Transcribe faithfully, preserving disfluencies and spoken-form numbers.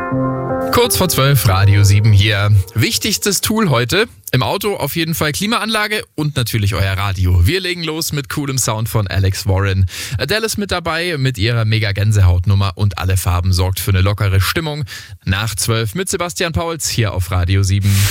Kurz vor zwölf, Radio sieben hier. Wichtigstes Tool heute, im Auto auf jeden Fall Klimaanlage und natürlich euer Radio. Wir legen los mit coolem Sound von Alex Warren. Adele ist mit dabei mit ihrer Mega-Gänsehautnummer und alle Farben sorgt für eine lockere Stimmung. Nach zwölf mit Sebastian Pauls hier auf Radio sieben.